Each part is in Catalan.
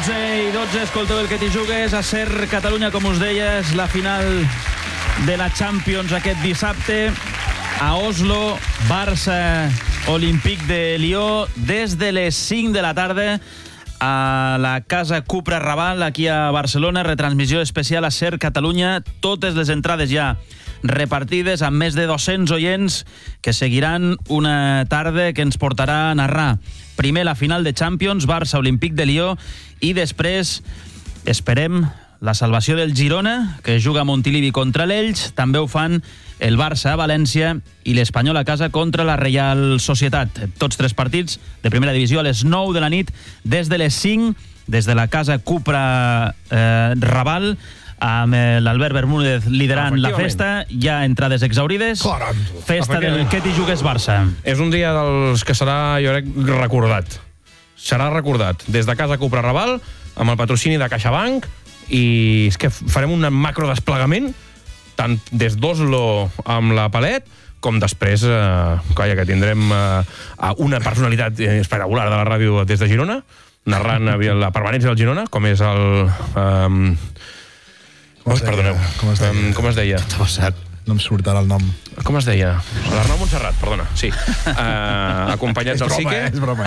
12:12, escolteu el que t'hi jugues a Ser Catalunya, com us deia, és la final de la Champions aquest dissabte a Oslo, Barça Olímpic de Lió, des de les 5 de la tarda a la Casa Cupra Raval, aquí a Barcelona, retransmissió especial a Ser Catalunya, totes les entrades ja repartides amb més de 200 oients que seguiran una tarda que ens portarà a narrar primer la final de Champions, Barça Olímpic de Lió, i després esperem la salvació del Girona, que juga a Montilivi contra l'Elx. També ho fan el Barça a València i l'Espanyol a casa contra la Reial Societat. Tots tres partits de primera divisió a les 9 de la nit, des de les 5, des de la Casa Cupra Raval, amb l'Albert Bermúdez liderant la festa. Hi ha entrades exaurides. Festa del que t'hi jugues Barça. És un dia dels que serà, jo crec, recordat. Serà recordat. Des de Casa Cupra Raval, amb el patrocini de CaixaBank, i és que farem un macro desplegament tant des d'Oslo amb la Palet com després que tindrem una personalitat espectacular de la ràdio des de Girona, narrant la permanència del Girona, com és el... Perdoneu. Com es deia? No em surt ara el nom. Com es deia? L'Arnau Montserrat, perdona. Sí. Acompanyats del Sique. És broma,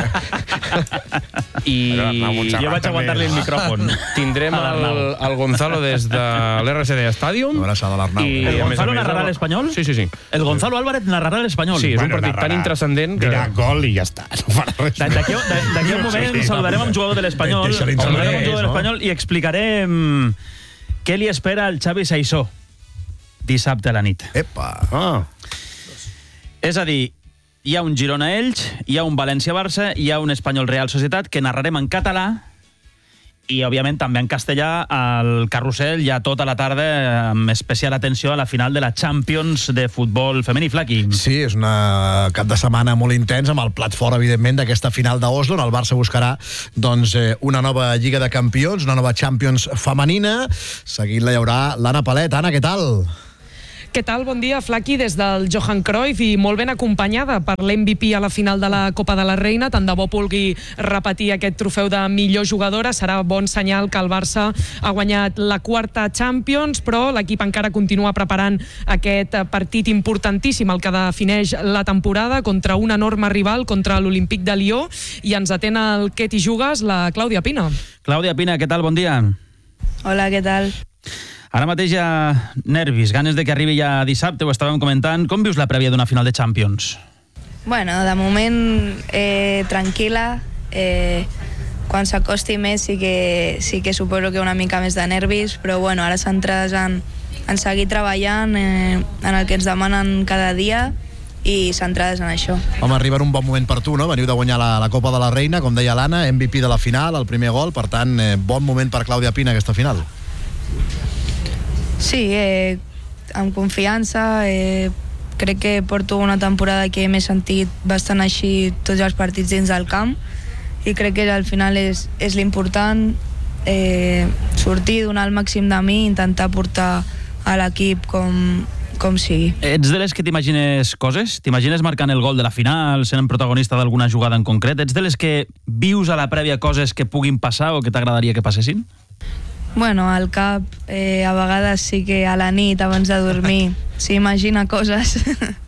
I jo vaig aguantar-li el micròfon. Tindrem el Gonzalo des de l'RCD Stadium. Abraçada a l'Arnau. El Gonzalo narrarà l'Espanyol? Sí. El Gonzalo Álvarez narrarà l'Espanyol. Sí, és un partit tan intrascendent que... Dirà gol i ja està. D'aquí a un moment saludarem un jugador de l'Espanyol i explicarem què li espera al Xavi Saissó dissabte a la nit. Epa! És a dir, hi ha un Girona-Elx, hi ha un València-Barça, hi ha un Espanyol-Real Societat que narrarem en català i, òbviament, també en castellà al Carrusel ja tota la tarda, amb especial atenció a la final de la Champions de futbol femení. Flaqui. Sí, és una cap de setmana molt intens, amb el plat fort, evidentment, d'aquesta final d'Oslo, on el Barça buscarà una nova Lliga de Campions, una nova Champions femenina. Seguint-la hi haurà l'Anna Palet. Anna, què tal? Què tal? Bon dia, Flaqui, des del Johan Cruyff, i molt ben acompanyada per l'MVP a la final de la Copa de la Reina. Tant de bo pugui repetir aquest trofeu de millor jugadora. Serà bon senyal que el Barça ha guanyat la quarta Champions, però l'equip encara continua preparant aquest partit importantíssim, el que defineix la temporada, contra un enorme rival, contra l'Olímpic de Lió, i ens atén el que t'hi jugues, la Clàudia Pina. Clàudia Pina, què tal? Bon dia. Hola, què tal? Ara mateix hi ha nervis, ganes de que arribi ja dissabte, ho estàvem comentant. Com vius la prèvia d'una final de Champions? Bueno, de moment tranquil·la. Quan s'acosti més sí que suposo que una mica més de nervis, però bueno, ara centrades en seguir treballant en el que ens demanen cada dia i centrades en això. Home, arriba en un bon moment per tu, no? Veniu de guanyar la Copa de la Reina, com deia l'Anna, MVP de la final, el primer gol, per tant, bon moment per Clàudia Pina aquesta final. Sí, amb confiança, crec que porto una temporada que m'he sentit bastant així tots els partits dins del camp, i crec que al final és l'important, sortir, donar el màxim de mi, intentar portar a l'equip com sigui. Ets de les que t'imagines coses? T'imagines marcant el gol de la final, sent protagonista d'alguna jugada en concret? Ets de les que vius a la prèvia coses que puguin passar o que t'agradaria que passessin? Bueno, al cap, a vegades sí que a la nit, abans de dormir, s'imagina coses,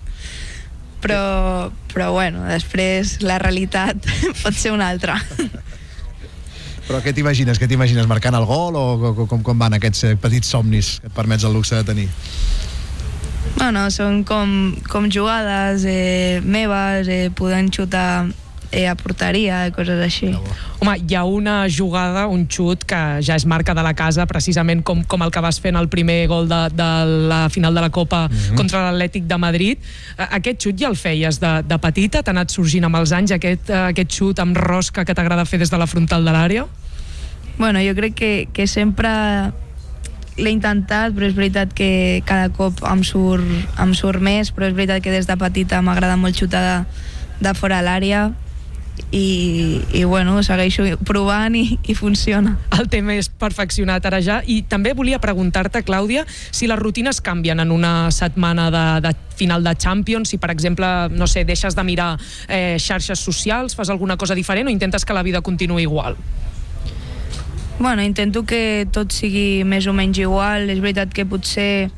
però bueno, després la realitat pot ser una altra. Però què t'imagines? Què t'imagines? Marcant el gol o com van aquests petits somnis que et permets el luxe de tenir? Bueno, són com jugades meves, podent xutar a porteria, coses així. Home, hi ha una jugada, un xut, que ja és marca de la casa, precisament com el que vas fer en el primer gol de la final de la Copa contra l'Atlètic de Madrid. Aquest xut ja el feies de petita? T'ha anat sorgint amb els anys aquest xut amb rosca que t'agrada fer des de la frontal de l'àrea? Bueno, jo crec que sempre l'he intentat, però és veritat que cada cop em surt més, però és veritat que des de petita m'agrada molt xutar de fora l'àrea, i bueno, segueixo provant i funciona. El tema és perfeccionat ara ja. I també volia preguntar-te, Clàudia, si les rutines canvien en una setmana de final de Champions, si per exemple, no sé, deixes de mirar xarxes socials, fas alguna cosa diferent o intentes que la vida continuï igual? Bueno, intento que tot sigui més o menys igual. És veritat que potser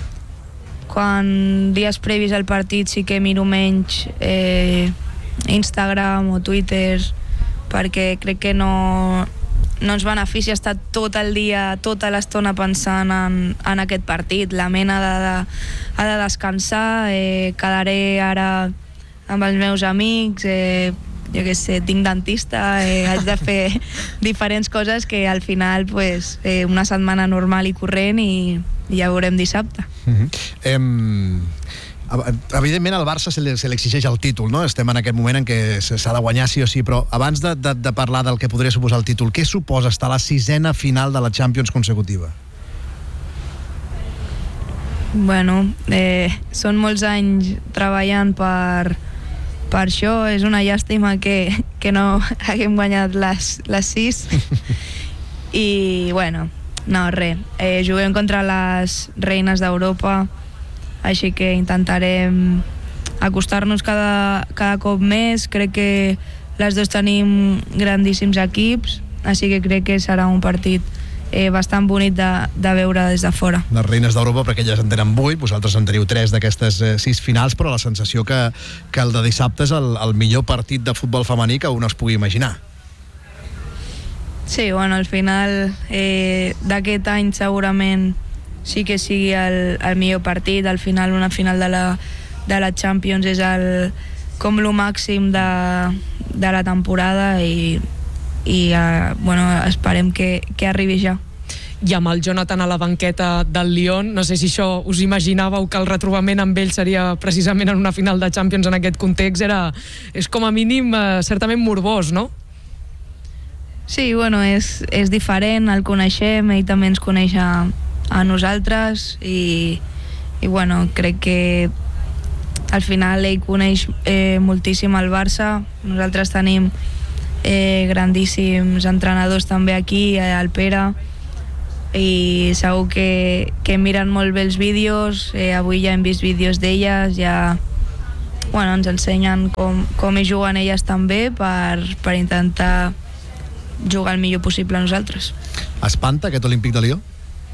quan dies previs al partit sí que miro menys Instagram o Twitter, perquè crec que no ens beneficia estar tot el dia, tota l'estona pensant en aquest partit. La ment ha de descansar. Quedaré ara amb els meus amics, jo què sé, tinc dentista, haig de fer diferents coses que al final pues, una setmana normal i corrent i ja veurem dissabte. Evidentment al Barça se li exigeix el títol, no? Estem en aquest moment en què s'ha de guanyar sí o sí, però abans de parlar del que podria suposar el títol, què suposa estar a la 6ª final de la Champions consecutiva? Bueno, són molts anys treballant per això. És una llàstima que no haguem guanyat les 6 i bueno, no, res, juguem contra les reines d'Europa, així que intentarem acostar-nos cada cop més. Crec que les dues tenim grandíssims equips, així que crec que serà un partit bastant bonic de veure des de fora. Les reines d'Europa, perquè elles en tenen 8, vosaltres en teniu 3 d'aquestes 6 finals, però la sensació que el de dissabte és el millor partit de futbol femení que un es pugui imaginar. Sí, bueno, al final d'aquest any segurament sí que sigui el millor partit. Al final una final de la Champions és com lo màxim de la temporada i bueno, esperem que arribi ja. I amb el Jonathan a la banqueta del Lyon, no sé si això us imaginàveu que el retrobament amb ell seria precisament en una final de Champions en aquest context, és com a mínim certament morbós, no? Sí, bueno, és diferent, el coneixem, ell també ens coneix a nosaltres i bueno, crec que al final ell coneix moltíssim el Barça. Nosaltres tenim grandíssims entrenadors també aquí, el Pere, i segur que miren molt bé els vídeos. Avui ja hem vist vídeos d'elles, ja bueno, ens ensenyen com hi juguen elles també per intentar jugar el millor possible a nosaltres. Espanta aquest Olímpic de Lió?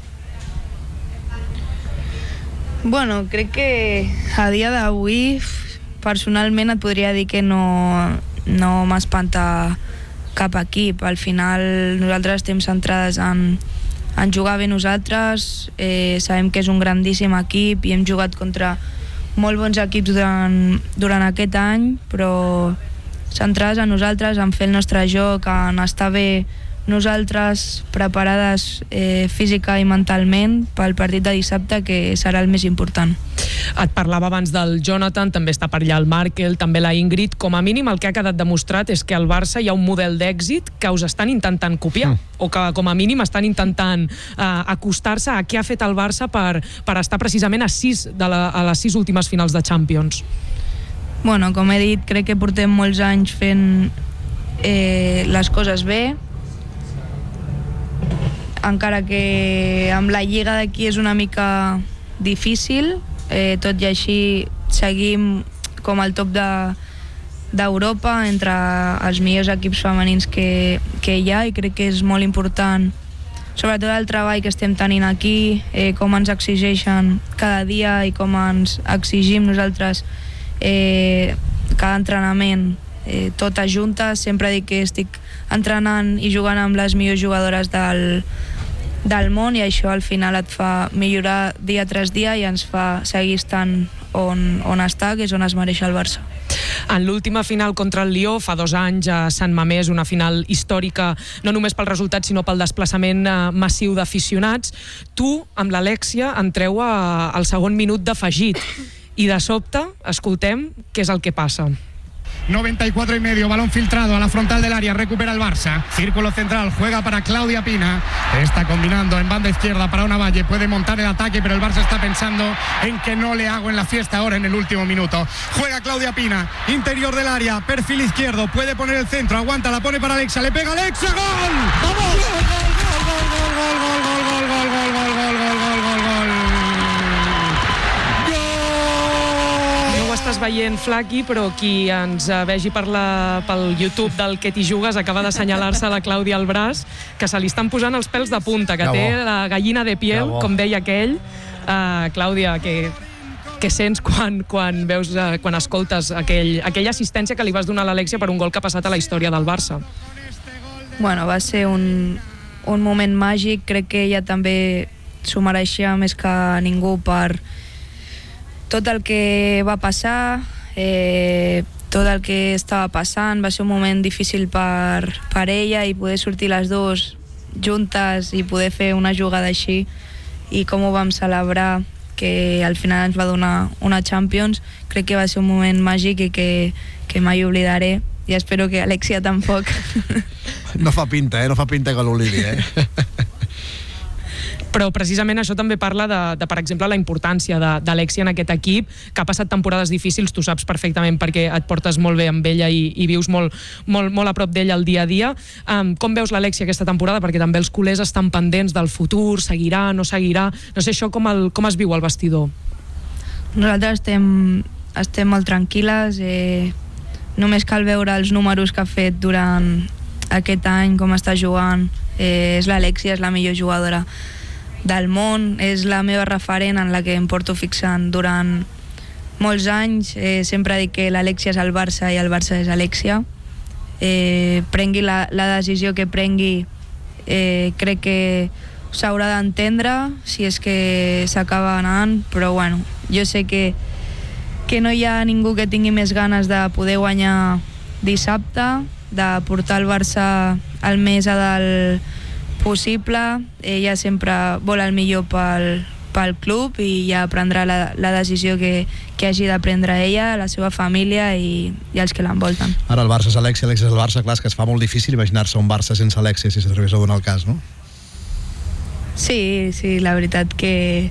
Bueno, crec que a dia d'avui personalment et podria dir que no m'espanta cap equip. Al final nosaltres estem centrades en jugar bé nosaltres. Sabem que és un grandíssim equip i hem jugat contra molt bons equips durant aquest any, però centrades en nosaltres, en fer el nostre joc, en estar bé nosaltres, preparades física i mentalment pel partit de dissabte, que serà el més important. Et parlava abans del Jonathan, també està per allà el Markel, també la Ingrid. Com a mínim el que ha quedat demostrat és que al Barça hi ha un model d'èxit que us estan intentant copiar, o que com a mínim estan intentant acostar-se a què ha fet el Barça per estar precisament a les 6 últimes finals de Champions. Bueno, com he dit, crec que portem molts anys fent les coses bé, encara que amb la lliga d'aquí és una mica difícil, tot i així seguim com al top d'Europa, entre els millors equips femenins que hi ha, i crec que és molt important, sobretot el treball que estem tenint aquí, com ens exigeixen cada dia i com ens exigim nosaltres cada entrenament, totes juntes. Sempre dic que estic entrenant i jugant amb les millors jugadores del món, i això al final et fa millorar dia tras dia i ens fa seguir estant on està, que és on es mereix el Barça. En l'última final contra el Lió, fa 2 anys a Sant Mamés, una final històrica no només pel resultat sinó pel desplaçament massiu d'aficionats, tu amb l'Alexia entreu al segon minut d'afegit i de sobte escoltem què és el que passa. 94 y medio, balón filtrado a la frontal del área, recupera el Barça, círculo central, juega para Claudia Pina, está combinando en banda izquierda para Ona Valle, puede montar el ataque, pero el Barça está pensando en que no le hago en la fiesta ahora en el último minuto. Juega Claudia Pina, interior del área, perfil izquierdo, puede poner el centro, aguanta, la pone para Alexa, le pega Alexa, ¡gol! ¡Vamos! estàs veient, Flaqui, però qui ens vegi pel YouTube del Que t'hi jugues acaba d'assenyalar-se la Clàudia al braç, que se li estan posant els pèls de punta, que té la gallina de piel, com deia aquell. Clàudia, què sents quan escoltes aquella assistència que li vas donar a l'Alexia per un gol que ha passat a la història del Barça? Bueno, va ser un moment màgic. Crec que ella també s'ho mereixia més que ningú per tot el que va passar, tot el que estava passant. Va ser un moment difícil per ella, i poder sortir les dues juntes i poder fer una jugada així, i com ho vam celebrar, que al final ens va donar una Champions, crec que va ser un moment màgic i que mai oblidaré, i espero que Alexia tampoc. No fa pinta, no fa pinta que l'oblidi, Però precisament això també parla de per exemple, la importància d'Alexia en aquest equip, que ha passat temporades difícils, tu saps perfectament, perquè et portes molt bé amb ella i vius molt a prop d'ella el dia a dia. Com veus l'Alexia aquesta temporada? Perquè també els culers estan pendents del futur, seguirà, no seguirà. No sé, això com es viu al vestidor? Nosaltres estem molt tranquil·les, només cal veure els números que ha fet durant aquest any, com està jugant. És l'Alexia, és la millor jugadora del món, és la meva referent en la que em porto fixant durant molts anys. Sempre dic que l'Alexia és el Barça i el Barça és Alexia. Prengui la decisió que prengui, crec que s'haurà d'entendre si és que s'acaba anant, però bueno, jo sé que no hi ha ningú que tingui més ganes de poder guanyar dissabte, de portar el Barça el més a dalt possible. Ella sempre vol el millor pel club, i ja prendrà la decisió que hagi de prendre ella, la seva família i els que l'envolten. Ara el Barça és Alexia, Alexia és el Barça. Clar, és que es fa molt difícil imaginar-se un Barça sense Alexia, si s'arribés a donar el cas, no? Sí, la veritat que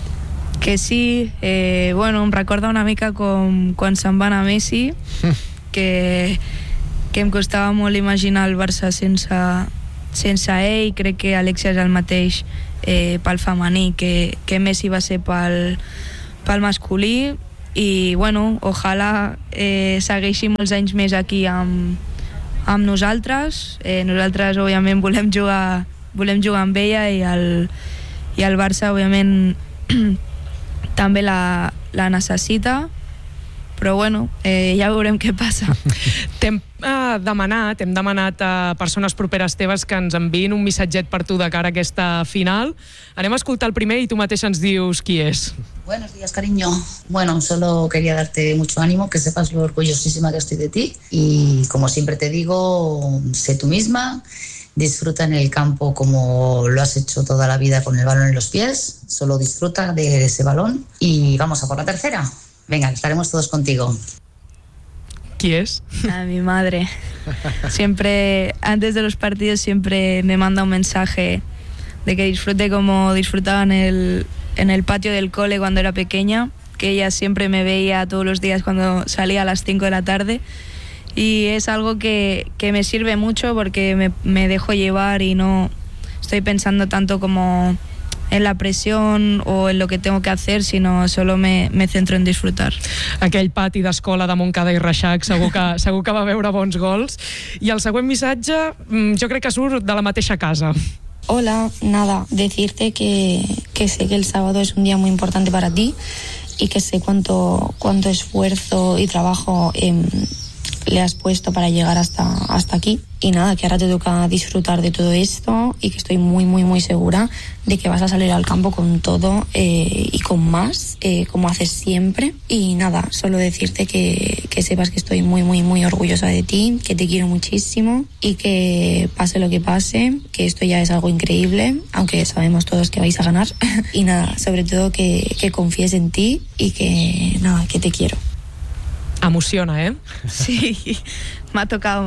sí. Bueno, em recorda una mica com quan se'n va anar Messi, que em costava molt imaginar el Barça sense ell. Crec que Alexia és el mateix pel femení que Messi va ser pel masculí, i bueno, ojalà segueixi molts anys més aquí amb nosaltres. Nosaltres òbviament volem jugar amb ella, i el Barça òbviament també la necessita, però bueno, ja veurem què passa. T'hem demanat a persones properes teves que ens enviïn un missatget per tu de cara a aquesta final. Anem a escoltar el primer i tu mateix ens dius qui és. Buenos días, cariño. Bueno, solo quería darte mucho ánimo, que sepas lo orgullosísima que estoy de ti, y como siempre te digo, sé tú misma, disfruta en el campo como lo has hecho toda la vida con el balón en los pies, solo disfruta de ese balón y vamos a por la tercera. Venga, estaremos todos contigo. ¿Qui es? A mi madre. Siempre, antes de los partidos, siempre me manda un mensaje de que disfrute como disfrutaba en el patio del cole cuando era pequeña, que ella siempre me veía todos los días cuando salía a las 5 de la tarde, y es algo que me sirve mucho porque me dejo llevar y no estoy pensando tanto como en la presión o en lo que tengo que hacer, sino solo me centro en disfrutar. Aquell pati d'escola de Montcada i Reixac segur que va veure bons gols. I el següent missatge jo crec que surt de la mateixa casa. Hola, nada, decirte que sé que el sábado es un día muy importante para ti y que sé cuánto esfuerzo y trabajo le has puesto para llegar hasta aquí. Y nada, que ahora te toca disfrutar de todo esto y que estoy muy, muy, muy segura de que vas a salir al campo con todo y con más, como haces siempre. Y nada, solo decirte que sepas que estoy muy, muy, muy orgullosa de ti, que te quiero muchísimo y que pase lo que pase, que esto ya es algo increíble, aunque sabemos todos que vais a ganar. Y nada, sobre todo que confíes en ti y que nada, que te quiero. Emociona, Sí, m'ha tocado.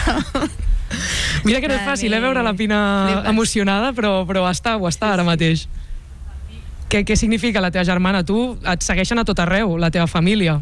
Mira que no és fàcil, veure la Pina emocionada, però ho està ara mateix. Què significa la teva germana? Tu et segueixen a tot arreu, la teva família.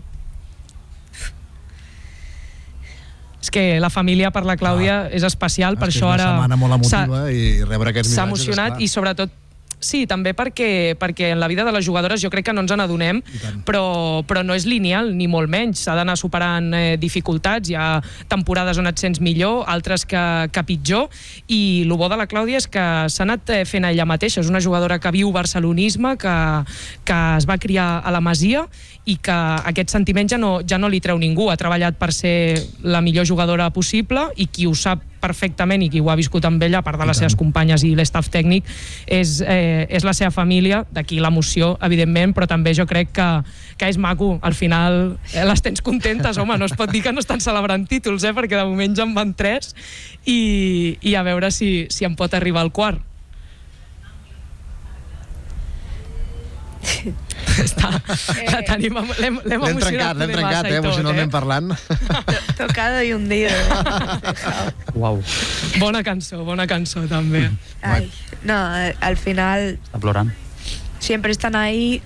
És que la família per la Clàudia és especial, per això ara és una setmana molt emotiva i rebre aquests missatges, s'ha emocionat i sobretot Sí, també perquè en la vida de les jugadores jo crec que no ens n'adonem, però no és lineal, ni molt menys. S'ha d'anar superant dificultats, hi ha temporades on et sents millor, altres que pitjor, i el bo de la Clàudia és que s'ha anat fent ella mateixa. És una jugadora que viu barcelonisme, que es va criar a la Masia i que aquest sentiment ja no li treu ningú. Ha treballat per ser la millor jugadora possible i qui ho sap perfectament i qui ho ha viscut amb ella, a part de les seves companyes i l'estaf tècnic, és la seva família, d'aquí l'emoció, evidentment, però també jo crec que és maco. Al final les tens contentes, home, no es pot dir que no estan celebrant títols, perquè de moment ja en van 3 i a veure si en pot arribar al quart. La tenim, l'hem emocionat l'hem trencat, emocionalment parlant. Tocado y hundido. Uau. Bona cançó també. Ay, no, al final Està plorant. siempre están ahí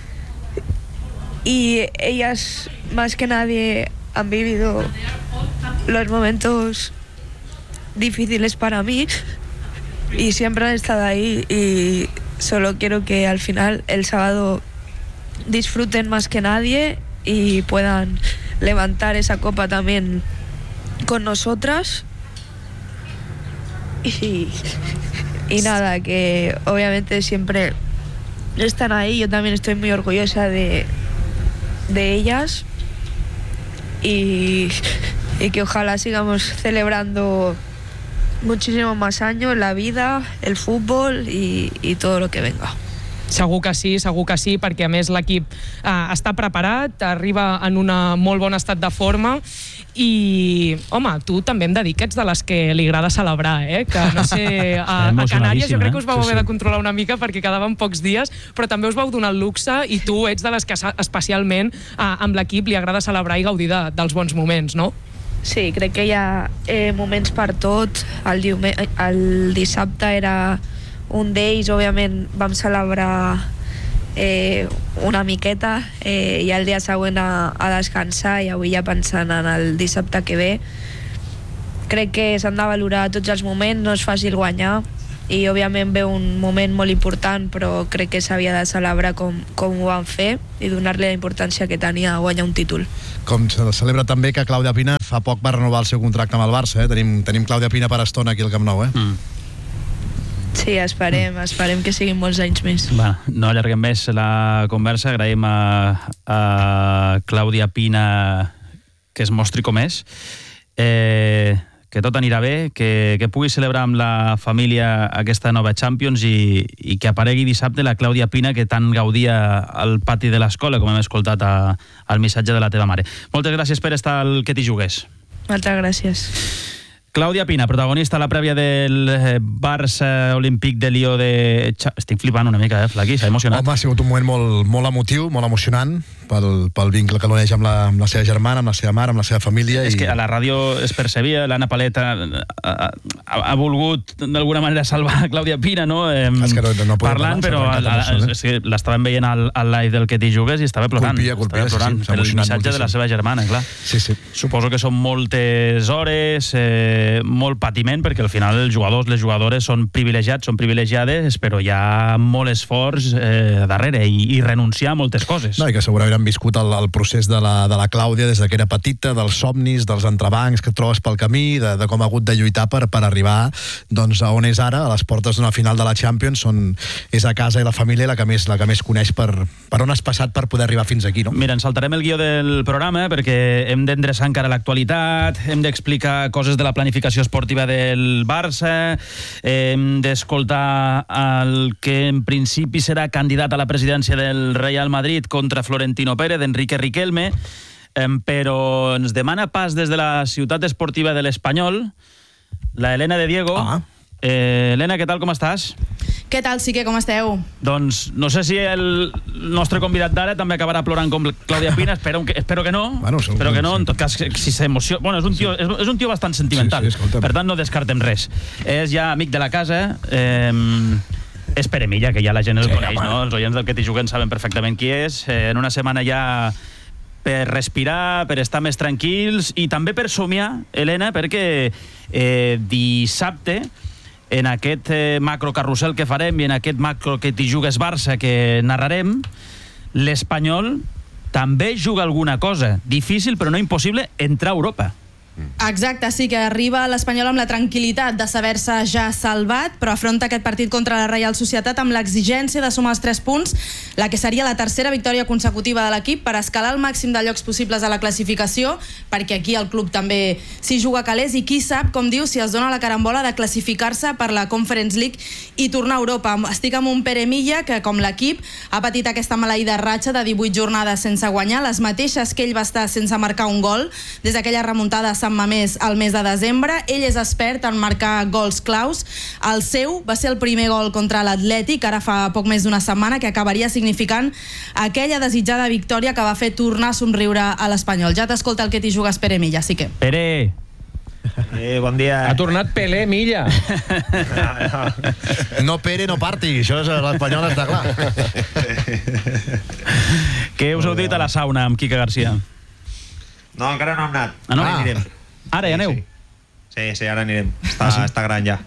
y ellas más que nadie han vivido los momentos difíciles para mí y siempre han estado ahí, y solo quiero que al final el sábado disfruten más que nadie y puedan levantar esa copa también con nosotras y nada, que obviamente siempre están ahí. Yo también estoy muy orgullosa de ellas y que ojalá sigamos celebrando muchísimo más años la vida, el fútbol y todo lo que venga. Segur que sí, perquè a més l'equip està preparat, arriba en un molt bon estat de forma i, home, tu també em de dir que ets de les que li agrada celebrar, que no sé, a Canàries jo crec que us vau haver de controlar una mica perquè quedaven pocs dies, però també us vau donar el luxe i tu ets de les que especialment amb l'equip li agrada celebrar i gaudir dels bons moments, no? Sí, crec que hi ha moments per tot. El dissabte era un d'ells, òbviament vam celebrar una miqueta i el dia següent a descansar, i avui ja pensant en el dissabte que ve. Crec que s'han de valorar tots els moments, no és fàcil guanyar i òbviament ve un moment molt important, però crec que s'havia de celebrar com ho van fer i donar-li la importància que tenia a guanyar un títol. Com se celebra també que Clàudia Pina fa poc va renovar el seu contracte amb el Barça, Tenim Clàudia Pina per estona aquí al Camp Nou, Sí, esperem que siguin molts anys més. Va, no allarguem més la conversa. Agraïm a Clàudia Pina que es mostri com és. Que tot anirà bé, que pugui celebrar amb la família aquesta nova Champions i que aparegui dissabte la Clàudia Pina que tant gaudia al pati de l'escola, com hem escoltat al missatge de la teva mare. Moltes gràcies per estar al Que t'hi jugués. Moltes gràcies. Clàudia Pina, protagonista a la prèvia del Barça Olímpic de Lió de... Estic flipant una mica, Flaqui, s'ha emocionat. Home, ha sigut un moment molt emotiu, molt emocionant, pel vincle que l'uneix amb la seva germana, amb la seva mare, amb la seva família. És que a la ràdio es percebia, l'Anna Paleta ha volgut d'alguna manera salvar Clàudia Pina, no? Parlant, però l'estàvem veient al live del Que t'hi jugues i estava plorant. Colpia, per el missatge de la seva germana, clar. Sí. Suposo que són moltes hores, molt patiment, perquè al final els jugadors, les jugadores són privilegiats, són privilegiades, però hi ha molt esforç darrere i renunciar a moltes coses. No, i que segurament han viscut el procés de la Clàudia des que era petita, dels somnis, dels entrebancs que et trobes pel camí, de com ha hagut de lluitar per arribar doncs, a on és ara, a les portes d'una final de la Champions, on és a casa i la família la que més coneix per on has passat per poder arribar fins aquí, no? Mira, ens saltarem el guió del programa perquè hem d'endreçar encara l'actualitat, hem d'explicar coses de la planificació esportiva del Barça, hem d'escoltar el que en principi serà candidat a la presidència del Real Madrid contra Florentino Pérez, Enrique Riquelme, però ens demana pas des de la ciutat esportiva de l'Espanyol la Helena de Diego. Helena, què tal, com estàs? Què tal, Sique, com esteu? Doncs no sé si el nostre convidat d'ara també acabarà plorant com Clàudia Pina, espero que no. Espero que no, en tot cas, si s'emociona... Bueno, és un tio bastant sentimental, per tant no descartem res. És ja amic de la casa, és Pere Milla, que ja la gent el coneix, no? Els oients del Que t'hi juguen saben perfectament qui és. En una setmana ja per respirar, per estar més tranquils i també per somiar, Helena, perquè dissabte en aquest macrocarrusel que farem i en aquest macro que t'hi jugues Barça que narrarem, l'Espanyol també juga alguna cosa. Difícil, però no impossible, entrar a Europa. Exacte, sí, que arriba l'Espanyol amb la tranquil·litat de saber-se ja salvat, però afronta aquest partit contra la Reial Societat amb l'exigència de sumar els 3 punts, la que seria la tercera victòria consecutiva de l'equip per escalar el màxim de llocs possibles a la classificació, perquè aquí el club també s'hi juga calés i qui sap, com diu, si es dona la carambola de classificar-se per la Conference League i tornar a Europa. Estic amb un Pere Milla que, com l'equip, ha patit aquesta maleïda ratxa de 18 jornades sense guanyar, les mateixes que ell va estar sense marcar un gol des d'aquella remuntada a Sant Mamés al mes de desembre. Ell és expert en marcar gols claus. El seu va ser el primer gol contra l'Atlètic, ara fa poc més d'una setmana, que acabaria significant aquella desitjada victòria que va fer tornar a somriure a l'Espanyol. Ja t'escolta el que t'hi jugues, Pere Milla, sí que... Pere! Bon dia. Ha tornat Pelé Milla. No Pere, no parti. Això és l'Espanyol, està clar. Què us heu dit a la sauna amb Quique Garcia? No, encara no hem anat. No? Ara anirem. Ara ja aneu? Sí, ara anirem. Està gran ja.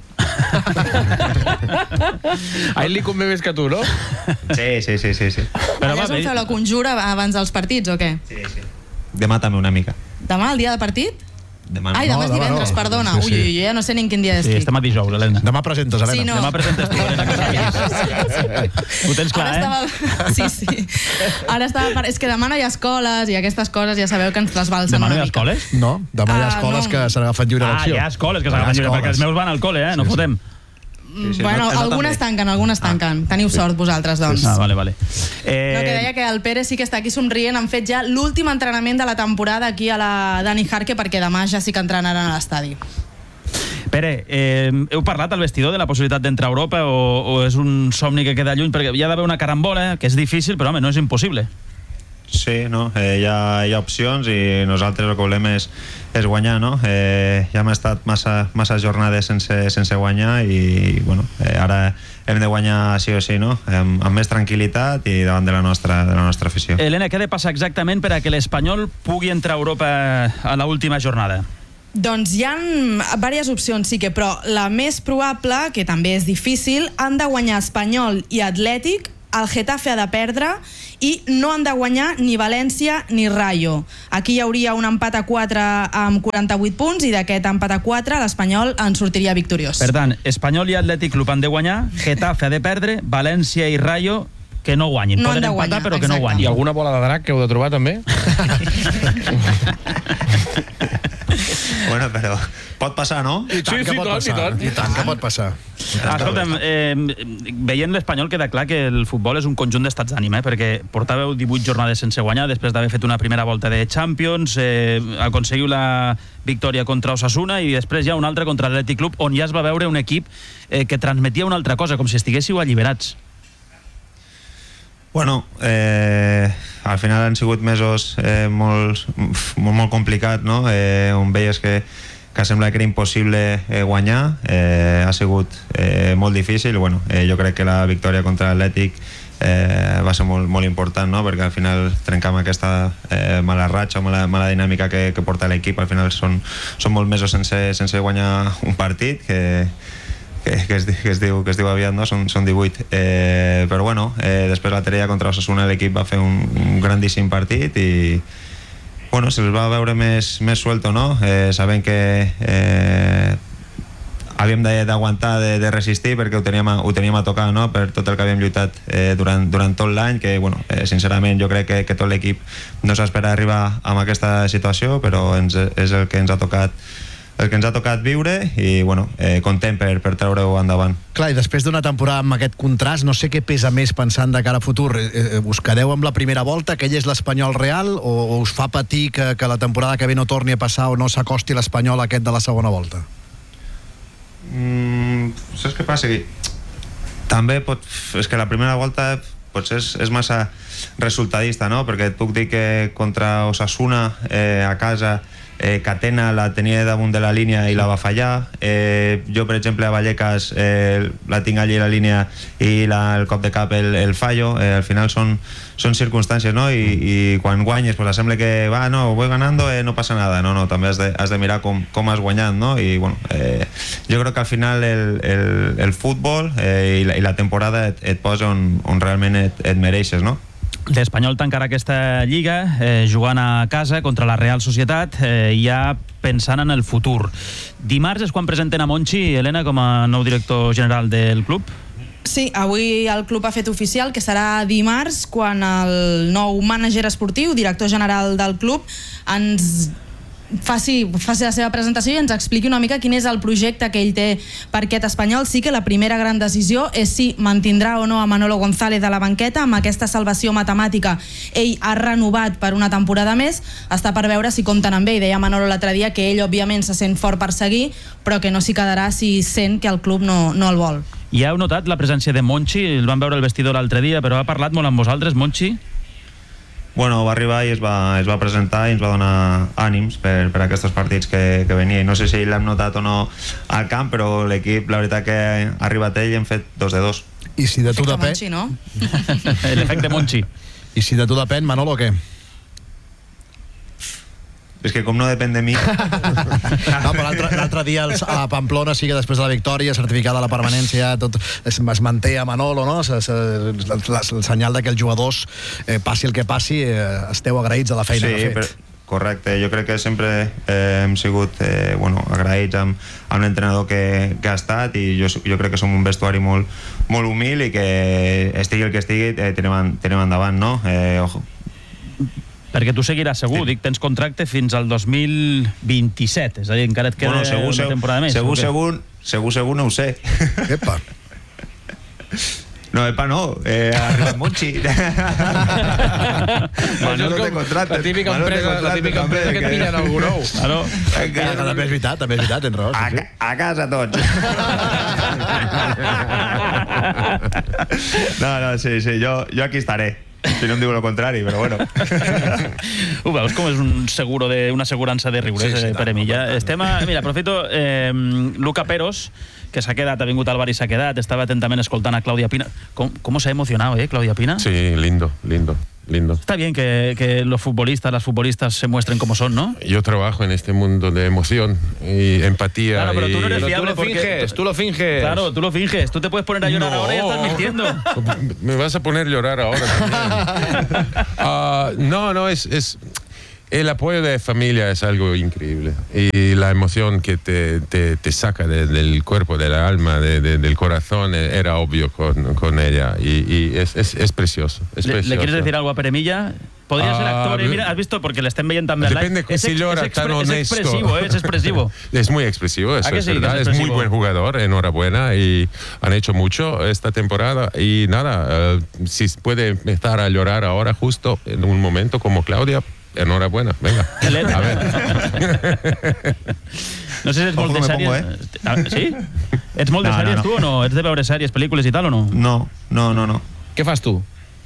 A ell li convé més que tu, no? Sí. Però allà és on feu la conjura abans dels partits o què? Sí. Demà també una mica. Demà, el dia de partit? Demà Ai, demà és divendres, perdona. Sí. Ui, ja no sé ni en quin dia estic. Sí, estem a dijous, Helena. Demà presentes, Helena. Sí, no. Demà presentes tu, Helena, que saps. Ho tens clar, Sí. Ara estava... És que demà no hi ha escoles i aquestes coses ja sabeu que ens les valsen Demà no hi una ha mica. escoles? No, demà hi ha escoles no. que s'agafen lliure elecció. Hi ha escoles que s'agafen lliure, perquè els meus van al col·le, no fotem. Bueno, algunes tanquen. Teniu sort vosaltres, doncs. Vale. No, que deia que el Pere sí que està aquí somrient. Han fet ja l'últim entrenament de la temporada aquí a la Dani Jarque, perquè demà ja sí que entrenaran a l'estadi. Pere, heu parlat al vestidor de la possibilitat d'entrar a Europa o és un somni que queda lluny? Perquè hi ha d'haver una carambola, que és difícil, però home, no és impossible. Sí, no? Hi ha opcions i nosaltres el que volem és guanyar, no? Ja hem estat massa jornades sense guanyar i bueno, ara hem de guanyar sí o sí, no? Amb més tranquil·litat i davant de la nostra afició. Helena, què ha de passar exactament per a que l'Espanyol pugui entrar a Europa a l'última jornada? Doncs hi ha diverses opcions, sí que, però la més probable, que també és difícil, han de guanyar Espanyol i Atlètic, el Getafe ha de perdre i no han de guanyar ni València ni Rayo. Aquí hi hauria un empat a 4 amb 48 punts i d'aquest empat a 4 l'Espanyol en sortiria victoriós. Per tant, Espanyol i Atlètic Club han de guanyar, Getafe ha de perdre, València i Rayo que no guanyin. No Poden han de empatar, guanyar, però que no exacte. guanyin. I alguna bola de drac que heu de trobar, també? Bueno, però pot passar, no? I tant que pot passar. I tant que pot passar. Escolta'm, veient l'Espanyol queda clar que el futbol és un conjunt d'estats d'ànima, perquè portàveu 18 jornades sense guanyar després d'haver fet una primera volta de Champions, aconseguiu la victòria contra Osasuna i després hi ha una altra contra l'Atlètic Club, on ja es va veure un equip que transmetia una altra cosa, com si estiguéssiu alliberats. Bueno, al final han sigut mesos molt complicats, no? On veies que sembla que era impossible guanyar, ha sigut molt difícil. Bueno, jo crec que la victòria contra l'Atlètic va ser molt important, no? Perquè al final trencam aquesta mala ratxa o mala dinàmica que porta l'equip. Al final són molts mesos sense guanyar un partit que es diu aviat, no? Són 18. Però bueno, després l'altre dia contra Osasuna l'equip va fer un grandíssim partit i bueno, se'ls va veure més suelto, no? Sabent que havíem d'aguantar, de resistir, perquè ho teníem a tocar, no? Per tot el que havíem lluitat durant tot l'any, que bueno, sincerament jo crec que tot l'equip no s'espera arribar a aquesta situació, però és el que ens ha tocat viure i bueno, content per treure-ho endavant. Clar, i després d'una temporada amb aquest contrast, no sé què pesa més pensant de cara a futur. Us quedeu amb la primera volta, que ell és l'Espanyol real, o us fa patir que la temporada que ve no torni a passar o no s'acosti l'Espanyol aquest de la segona volta? Saps què passa? També és que la primera volta potser és massa resultadista, no? Perquè et puc dir que contra Osasuna a casa Catena la tenia damunt de la línia i la va fallar. Jo, per exemple, a Vallecas la tinc allí a la línia i el cop de cap el fallo. Al final són circumstàncies, no? I quan guanyes, pues sembla que no, voy ganando, no passa nada. No, també has de mirar com has guanyat, no? I bueno, jo crec que al final el futbol i la temporada et posa on realment et mereixes, no? L'Espanyol tancarà aquesta lliga jugant a casa contra la Real Societat, ja pensant en el futur. Dimarts és quan presenten a Monchi, Helena, com a nou director general del club? Sí, avui el club ha fet oficial que serà dimarts quan el nou mànager esportiu, director general del club, ens faci la seva presentació i ens expliqui una mica quin és el projecte que ell té per aquest Espanyol. Sí que la primera gran decisió és si mantindrà o no a Manolo González a la banqueta. Amb aquesta salvació matemàtica ell ha renovat per una temporada més. Està per veure si compten amb ell. Deia Manolo l'altre dia que ell òbviament se sent fort per seguir, però que no s'hi quedarà si sent que el club no el vol. I heu notat la presència de Monchi? El vam veure al vestidor l'altre dia, però ha parlat molt amb vosaltres, Monchi? Bueno, va arribar i es va presentar i ens va donar ànims per aquests partits que venia. No sé si l'hem notat o no al camp, però l'equip, la veritat que ha arribat ell i hem fet 2 de 2. I si de tu depèn... Monchi, no? L'efecte Monchi. I si de tu depèn, Manolo, què? És que com no depèn de mi... No, però l'altre dia a Pamplona sí que després de la victòria, certificada la permanència, tot es manté a Manolo, no? El senyal de que els jugadors, passi el que passi, esteu agraïts de la feina que ha fet. Correcte, jo crec que sempre hem sigut agraïts amb l'entrenador que ha estat, i jo crec que som un vestuari molt humil i que estigui el que estigui tirem endavant, no? Perquè tu seguiràs segur, dic, tens contracte fins al 2027, és a dir, encara et queda una temporada més. Segur no ho sé. Epa. No, epa no, ha arribat Monchi. Manolo té contracte. La típica empresa que et pillen algú nou. També és veritat, tens raó. A casa tots. No, sí, jo aquí estaré. Si no em diu el contrari, però bueno. Ho veus com és una assegurança de riures per Emilla? Mira, aprofito, Luca Peros, que s'ha quedat, ha vingut al bar i s'ha quedat, estava atentament escoltant a Claudia Pina. ¿Cómo se ha emocionado, Claudia Pina? Sí, lindo. Está bien que las futbolistas se muestren como son, ¿no? Yo trabajo en este mundo de emoción y empatía. Claro, pero tú no eres fiable tú lo finges. Claro, tú lo finges. Tú te puedes poner a llorar ahora y ya estás mintiendo. Me vas a poner a llorar ahora también. No, es... El apoyo de familia es algo increíble y la emoción que te saca del cuerpo, del alma, del corazón, era obvio con ella y es precioso. ¿Le quieres decir algo a Pere Milla? Podría ser actor, mira, has visto, porque le estén viendo también. Depende si llora tan honesto. Es expresivo. Es muy expresivo, eso es verdad. Es muy buen jugador, enhorabuena, y han hecho mucho esta temporada. Y nada, si puede empezar a llorar ahora justo en un momento como Claudia, enhorabuena, venga. A ver. No sé si ets molt de sèries. Sí? Ets molt de sèries tu o no? Ets de veure sèries, pel·lícules i tal o no? No. Què fas tu?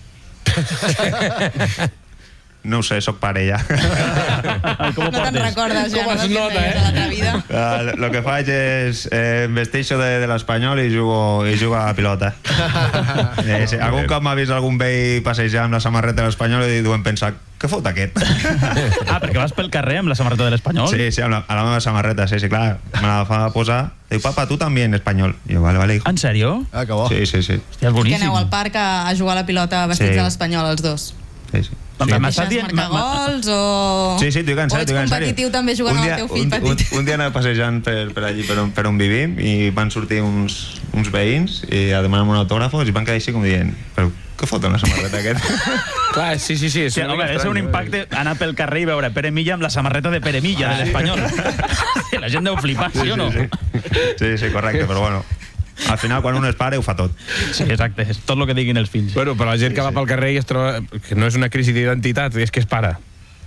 No ho sé, soc pare ja. No te'n recordes ja, no? Com es nota, de la teva vida. Lo que faig és vesteixo de l'Espanyol i jugo a la pilota. Algun cop m'ha vist algun vell passejar amb la samarreta de l'Espanyol i diuen pensar, què fot aquest? Perquè vas pel carrer amb la samarreta de l'Espanyol? Sí, amb la meva samarreta, sí, clar. Me la fa posar. Diu, papa, tu també en espanyol. I jo, vale, hijo. ¿En serio? Ah, que bo. Sí. Hòstia, és boníssim. Que aneu al parc a jugar a la pilota vestits de l'Espanyol, els dos. Sí. M'estàs dient... Marcar gols o... Sí, t'ho dic en sèrio. O ets competitiu també jugant amb el teu fill petit? Un dia anava passejant per allí, per on vivim, i van sortir uns veïns i a demanar-me un autògrafo i van quedar així com dient, però què foten la samarreta aquest? Clar, sí. És un impacte anar pel carrer i veure Pere Milla amb la samarreta de Pere Milla, de l'Espanyol. La gent deu flipar, sí o no? Sí, correcte, però bueno. Al final, quan un és pare, ho fa tot. Sí, exacte, és tot el que diguin els fills. Bueno, però la gent que va pel carrer i es troba que no és una crisi d'identitat, és que és pare.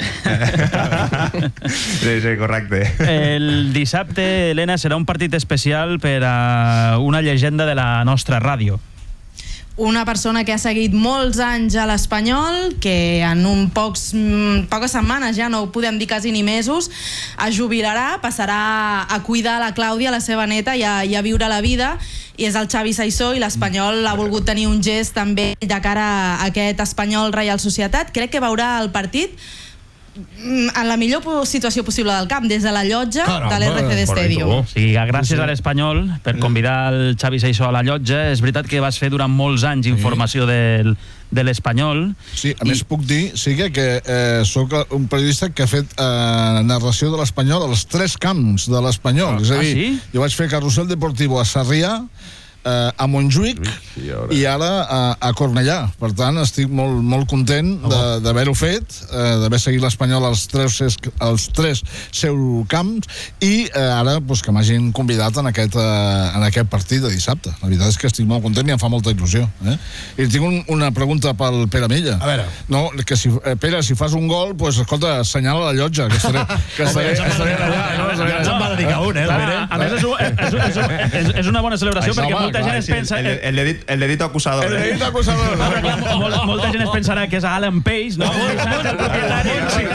Sí, correcte. El dissabte, Helena, serà un partit especial per a una llegenda de la nostra ràdio. una persona que ha seguit molts anys a l'Espanyol, que en poques setmanes, ja no ho podem dir quasi ni mesos, es jubilarà, passarà a cuidar la Clàudia, la seva neta, i a viure la vida, i és el Xavi Saissó, i l'Espanyol ha volgut tenir un gest també de cara a aquest Espanyol Reial Societat. Crec que veurà el partit en la millor situació possible del camp, des de la llotja de l'RCD Stadium. O sigui, gràcies a l'Espanyol per convidar el Xavi Saissó a la llotja. És veritat que vas fer durant molts anys informació de l'Espanyol. Sí, a més puc dir, Sigue, que sóc un periodista que ha fet narració de l'Espanyol als 3 camps de l'Espanyol. És a dir, jo vaig fer Carrusel Deportivo a Sarrià, a Montjuïc i ara a Cornellà. Per tant, estic molt content d'haver-ho fet, d'haver seguit l'Espanyol als 3 seus camps, i ara que m'hagin convidat en aquest partit de dissabte. La veritat és que estic molt content i em fa molta il·lusió. I tinc una pregunta pel Pere Milla. A veure. No, que Pere, si fas un gol, escolta, assenyala la llotja, que estaré allà. Ja ens en va dedicar un, A més, és una bona celebració, perquè molta gent es pensa... El dedito acusador. El dedito acusador. Molta gent es pensarà que és Alan Pace, no? El propietari.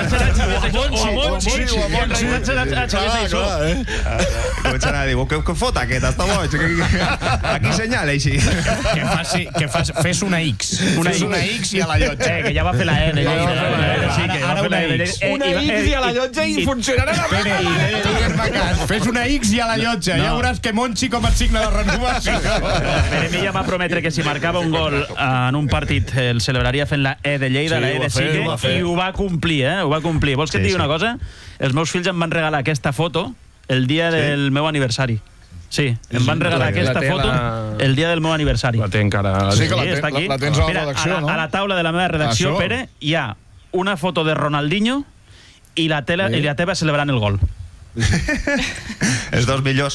Començarà a dir, què fot aquest? Està boig. Aquí senyala, així. Que fes una X. Una X i a la llotja. Que ja va fer la N. Ara una X. Una X i a la llotja i funcionarà la Pere. Fes una X i a la llotja. Ja veuràs que Monchi com a signe de renovació. Pere Milla va prometre que si marcava un gol en un partit el celebraria fent la E de Lleida, la E de Sigue, i ho va complir, ho va complir. Vols que et digui una cosa? Els meus fills em van regalar aquesta foto el dia del meu aniversari. Sí, em van regalar aquesta foto el dia del meu aniversari. La té encara. Sí, que la tens a la redacció, no? A la taula de la meva redacció, Pere, hi ha una foto de Ronaldinho i la teva celebrant el gol. Els dos millors.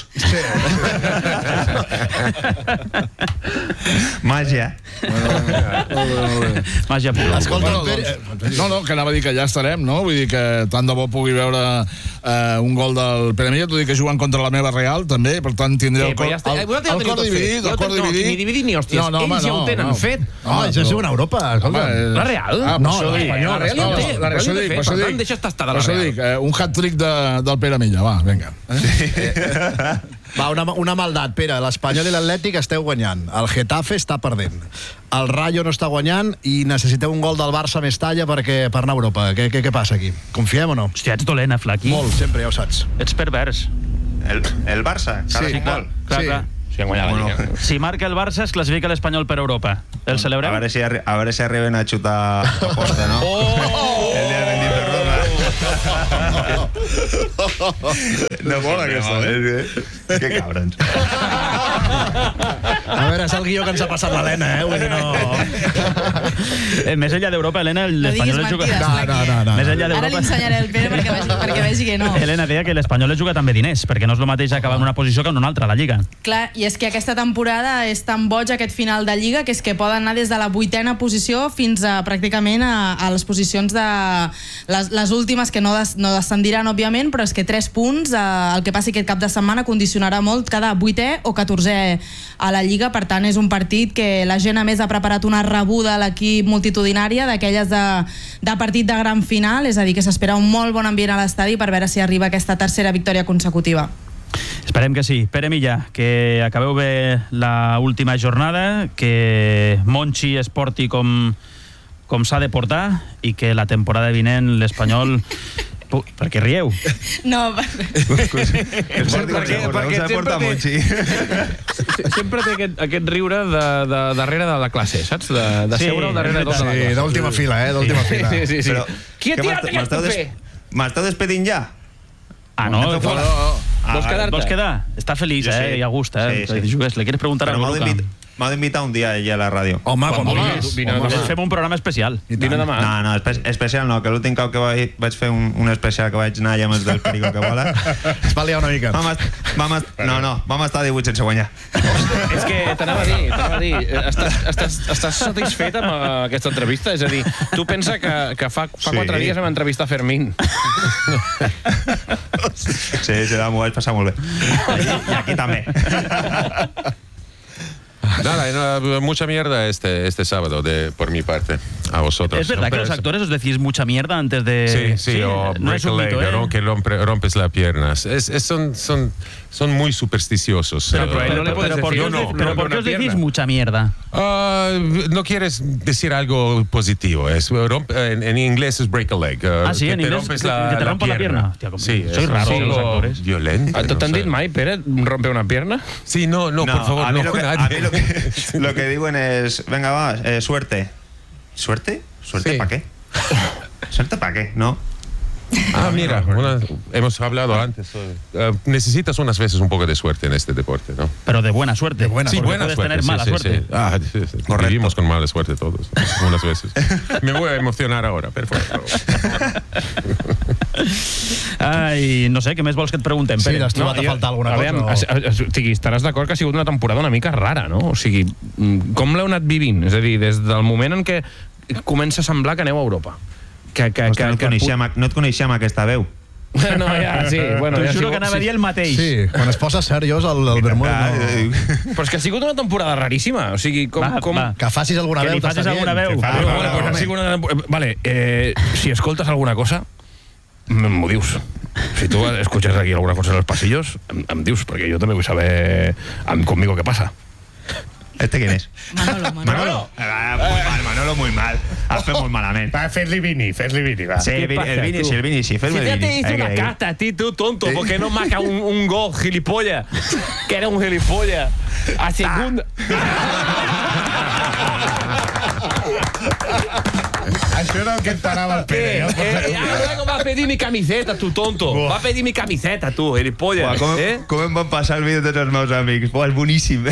Màgia. Màgia pura. Escolta, no, que anava a dir que ja estarem, no? Vull dir que tant de bo pugui veure un gol del Pere Milla, tot i que juguen contra la meva Real, també, per tant tindré el cor dividit. Ni dividit ni hòsties. Ells ja ho tenen fet. No, ells ja juguen a Europa. La Real? No, l'Espanyol. La Real ja ho té. La Real ja ho té. Per tant, deixa estar de la Real. Per això dic, un hat-trick del Pere Milla, va, vinga. Va, una maldat, Pere. L'Espanyol i l'Atlètic esteu guanyant. El Getafe està perdent. El Rayo no està guanyant i necessiteu un gol del Barça més talla per anar a Europa. Què passa aquí? Confiem o no? Hòstia, ets dolent, Flaqui. Molt, sempre, ja ho saps. Ets pervers. El Barça? Sí, clar. Si marca el Barça, es classifica l'Espanyol per Europa. El celebrem? A veure si arriben a xutar a posta, no? El dia de Bendito Roda. No bona aquesta, que cabrons. A veure, és el guió que ens ha passat l'Helena, vull dir, no... Més enllà d'Europa, Helena, l'Espanyol es juga... No. Més enllà d'Europa... Ara li ensenyaré el Pere perquè vegi que no. Helena deia que l'Espanyol es juga també diners, perquè no és el mateix acabar en una posició que en una altra, a la Lliga. Clar, i és que aquesta temporada és tan boig aquest final de Lliga que és que poden anar des de la 8ª posició fins a pràcticament a les posicions de les últimes, que no descendiran, òbviament, però és que 3 punts, el que passi aquest cap de setmana condicionarà molt cada 8è o 14è a la Lliga. Per tant, és un partit que la gent a més ha preparat una rebuda a l'equip multitudinària d'aquelles de partit de gran final, és a dir, que s'espera un molt bon ambient a l'estadi per veure si arriba aquesta 3a victòria consecutiva. Esperem que sí. Pere Milla, que acabeu bé la última jornada, que Monchi es porti com s'ha de portar i que la temporada vinent l'Espanyol... Per què rieu? No, sempre té aquest riure de darrere de la classe, saps? De seure al darrere de tota la classe. Sí, d'última fila, d'última fila. Sí. Qui ha tirat aquest paper? M'esteu despedint ja? No. Vols quedar? Està feliç, i a gust, Le quieres preguntar a Luca? M'ha d'invitar un dia allà a la ràdio. Home, quan vulguis. Fem un programa especial. Vine demà. No, especial no, que l'últim cop que vaig fer un especial que vaig anar allà amb els del Perico que vola. Es va liar una mica. Vam estar 18 sense guanyar. És que t'anava a dir, estàs satisfet amb aquesta entrevista? És a dir, tu pensa que fa 4 dies vam entrevistar Fermín. Sí, m'ho vaig passar molt bé. I aquí també. Nada, mucha mierda este sábado por mi parte, a vosotros. ¿Es verdad que los actores os decís mucha mierda antes de...? Sí, o break a leg, que rompes las piernas. Son muy supersticios. ¿Pero por qué os decís mucha mierda? No quieres decir algo positivo. En inglés es break a leg. Sí, en inglés que te rompa la pierna. Sí, soy raro los actores. Violento. ¿Te han dicho, Mike, Pérez, rompe una pierna? Sí, no, por favor, a mí nadie. lo que digo es, venga, va, suerte. ¿Suerte? ¿Suerte Sí. para qué? ¿Suerte para qué? ¿No? Mira, hemos hablado antes. Necesitas unas veces un poco de suerte en este deporte, ¿no? Pero de buena suerte. Sí, buena puedes suerte. tener mala suerte. Sí. Vivimos con mala suerte todos, unas veces. Me voy a emocionar ahora, perfecto. Ai, no sé, què més vols que et preguntem, Sí, Pere? t'has trobat a faltar alguna cosa? O sigui, estaràs d'acord que ha sigut una temporada una mica rara, no? O sigui, com l'heu anat vivint? És a dir, des del moment en què comença a semblar que aneu a Europa. No et coneixem aquesta veu. No, ja, sí. Bueno, T'ho juro que anava a dir el mateix. Sí, quan es posa seriós el Bermúdez no... Però és que ha sigut una temporada raríssima. O sigui, Que facis alguna veu. Que li facis alguna veu. Vale, si escoltes alguna cosa, m'ho dius. Si tu escuchas aquí alguna cosa en los pasillos, em dius, perquè jo també vull saber conmigo què passa. ¿Este quién es? Manolo. Manolo muy mal. Has fet molt malament. Va, fes-li Vini, va. Sí, el Vini, sí. Si ya te hizo una carta a ti, tú tonto, porque no marca un gol, gilipollas. Que era un gilipollas. A segunda... Això era el que et parava el Pere. Luego va a pedir mi camiseta, tu tonto. Va a pedir mi camiseta, tu, gilipollas. Com em van passar el vídeo tots els meus amics? És boníssim.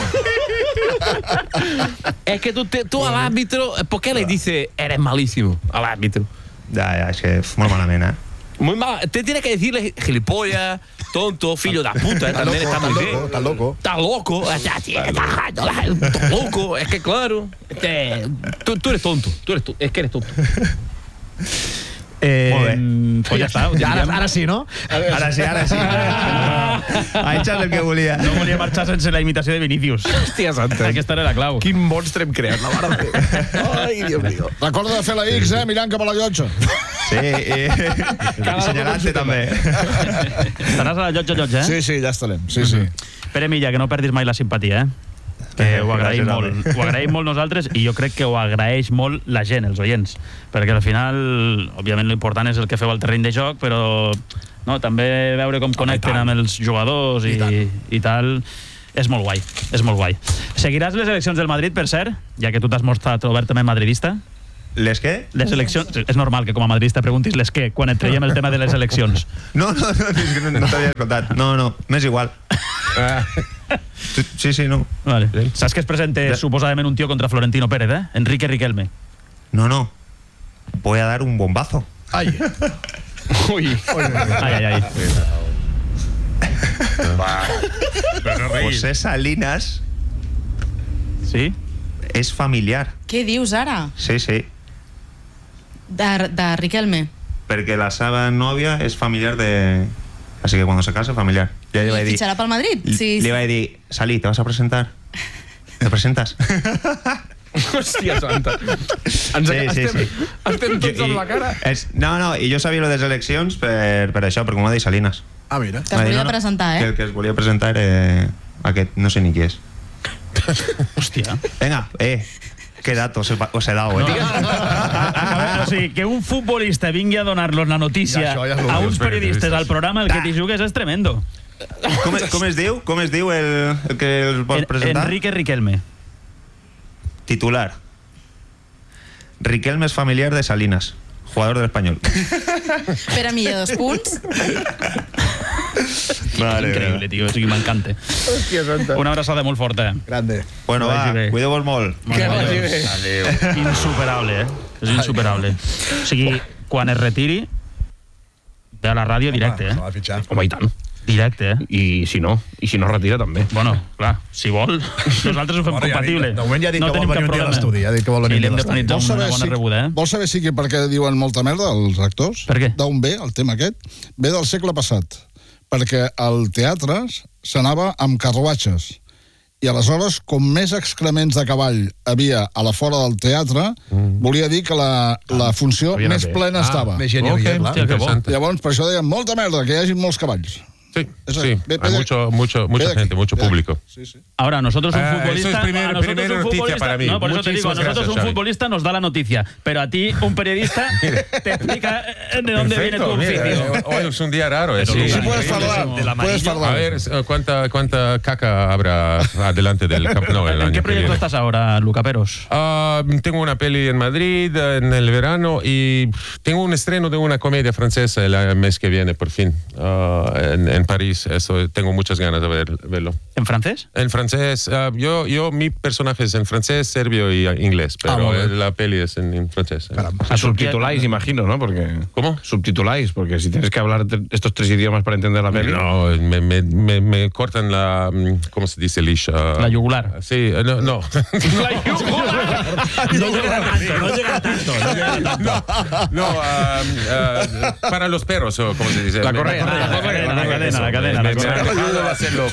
Es que tú al árbitro, ¿por qué le dices eres malísimo al árbitro? Ja, és que molt malament, eh? Muy mal. Te tiene que decirle gilipollas, tonto, filho da puta. También está muy bien. Está loco. Está loco. Está loco. Es que claro. Tú eres tonto. Es que eres tonto. Pues ja està. Ara sí, no? Ara sí. Ha eixat el que volia. No volia marxar sense la imitació de Vinícius. Hòstia santa. Aquesta era la clau. Quin monstre hem creat, la mare de Déu. Ai, Dios mío. Recorda de fer la X, mirant cap a la llotja. Sí, i senyalant-te també. Estaràs a la llotja, eh? Sí, ja estarem. Sí. Pere Milla, que no perdis mai la simpatia, que ho agraïm molt. Ho agraïm molt nosaltres i jo crec que ho agraeix molt la gent, els oients, perquè al final, òbviament, l'important és el que feu al terreny de joc, però també veure com connecten amb els jugadors i tal, és molt guai, és molt guai. Seguiràs les eleccions del Madrid, per cert, ja que tu t'has mostrat obertament madridista? Les què? Les eleccions... És normal que com a madridista preguntis les què, quan et traiem el tema de les eleccions. No t'havia escoltat. No, m'és igual. Sí, no. Vale. Saps que es presenta suposadament un tío contra Florentino Pérez, Enrique Riquelme. No. Voy a dar un bombazo. Ai. Uy. Ai. José Salinas... Sí? És familiar. Què dius ara? Sí. De Riquelme. Perquè la seva nòvia és familiar de... Así que cuando se case, familiar. ¿Y fichará para el Madrid? Sí. Le iba a decir, Salí, ¿te vas a presentar? ¿Te presentas? Hòstia santa. Estem tots amb la cara. No, i jo sabia lo de les eleccions per això, perquè m'ho va dir Salinas. Mira. Te volia presentar, Que el que es volia presentar era aquest, no sé ni qui és. Hòstia. Venga, qué datos os he dado, O sigui, que un futbolista vingui a donar-los la notícia a uns periodistes al programa el que t'hi jugues és tremendo. Com es diu el que els vols presentar? Enrique Riquelme. Titular. Riquelme es familiar de Salinas, jugador del Español. Pere Milla, 2 punts. Increïble, tio, o sigui, m'encanta. Una abraçada molt forta. Grande. Bueno, va, cuideu-vos molt. Que vagi bé. Insuperable, És insuperable. O sigui, quan es retiri, ve a la ràdio directe, Home, i tant. Directe, I si no retira també. Bueno, clar, si vol, nosaltres ho fem compatible. De moment ja ha dit que vol venir un dia a l'estudi. Vols saber sí que per què diuen molta merda els actors? Per què? D'on ve el tema aquest? Ve del segle passat. Perquè al teatre s'anava amb carruatges I aleshores, com més excrements de cavall havia a la fora del teatre, volia dir que la funció més plena estava. Més gent hi havia, clar. Llavors, per això deien, molta merda, que hi hagi molts cavalls. Sí, hay mucha gente, mucho público. Ahora, nosotros un futbolista... Primera noticia para mí. No, por eso te digo, a nosotros un futbolista nos da la noticia, pero a ti, un periodista, te explica de dónde viene tu oficio. Hoy es un día raro. Sí, puedes hablar. A ver, ¿cuánta caca habrá adelante del Camp Nou el año ¿En qué proyecto estás ahora, Luca Peros? Tengo una peli en Madrid en el verano y tengo un estreno de una comedia francesa el mes que viene, por fin, en París. Eso tengo muchas ganas de verlo. ¿En francés? En francés. Mi personaje es en francés, serbio y inglés, pero la peli es en francés. Subtituláis, imagino, ¿no? Porque, ¿cómo? Subtituláis, porque si tienes que hablar estos 3 idiomas para entender la peli... No, me cortan la... ¿Cómo se dice, Lish? La yugular. Sí, no. La yugular. No llega tanto. Para los perros, o ¿cómo se dice? La correa. La cadena. Me acabo de hacerlo.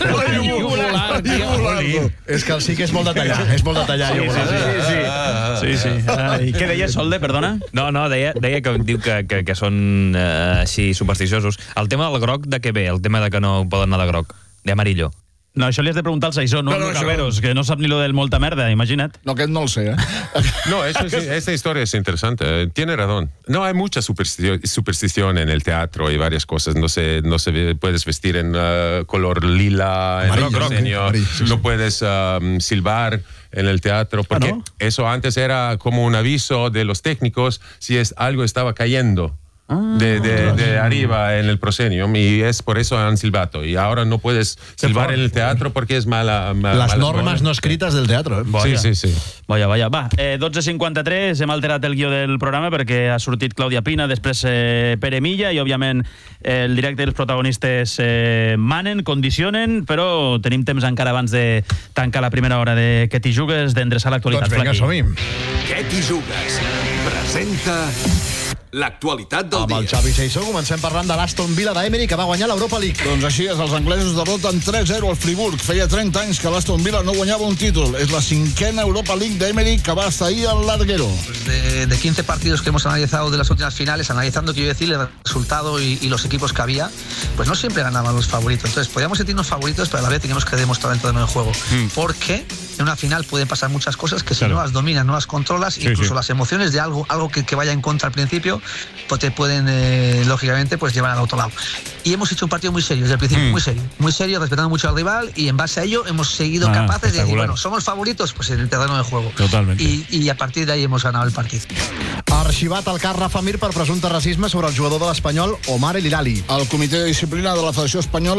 És que el sí que és molt detallat. És molt detallat. Sí. I què deies, Solde, perdona? No, deia que diu que són així supersticiosos. El tema del groc, de què ve? El tema de que no poden anar de groc, d'amarillo. No, això li has de preguntar al Saissó, no al Caberos, que no sap ni lo del molta merda, imagina't. No, aquest no el sé, No, esta historia es interesante. Tiene razón. No hay mucha superstición en el teatro y varias cosas. No se puedes vestir en color lila, en el proscenio. No puedes silbar en el teatro, porque eso antes era como un aviso de los técnicos si algo estaba cayendo. De arriba en el proscenio, y es por eso han silbato, y ahora no puedes silbar en el teatro porque es mala les normes no escrites del teatre. Sí. Vaja. Va, 12:53, hem alterat el guió del programa perquè ha sortit Clàudia Pina, després Pere Milla, i òbviament el directe i els protagonistes manen, condicionen, però tenim temps encara abans de tancar la primera hora de Què t'hi jugues, d'endreçar l'actualitat. Doncs vinga, som-hi. Què t'hi jugues? Presenta l'actualitat del dia. Amb el Xavi Saissó comencem parlant de l'Aston Villa d'Emery, que va guanyar l'Europa League. Doncs així és, els anglesos derroten 3-0 al Friburg. Feia 30 anys que l'Aston Villa no guanyava un títol. És la 5ª Europa League d'Emery, que va estar ahí al larguero. De 15 partidos que hemos analizado de las últimas finales, analizando, quiero decir, el resultado y los equipos que había, pues no siempre ganaban los favoritos. Entonces, podíamos sentirnos favoritos, pero a la vez teníamos que demostrar el terreno de juego. Porque en una final pueden pasar muchas cosas que si no las dominas, no las controlas, incluso las emociones de algo que vaya en contra al principio, pues te pueden, lógicamente, pues llevar al otro lado. Y hemos hecho un partido muy serio, desde el principio, muy serio, respetando mucho al rival, y en base a ello hemos seguido capaces de decir, bueno, somos favoritos, pues en el terreno de juego. Totalmente. Y a partir de ahí hemos ganado el partido. Arxivat el cas Rafa Mir per presumpte racisme sobre el jugador de l'Espanyol Omar El Hilali. El comitè de disciplina de la Federació Espanyola